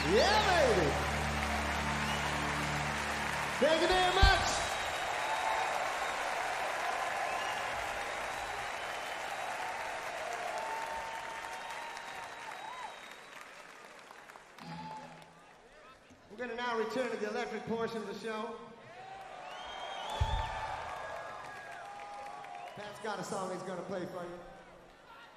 Yeah, baby. Thank you very much. We're going to now return to the electric portion of the show. Pat's got a song he's going to play for you.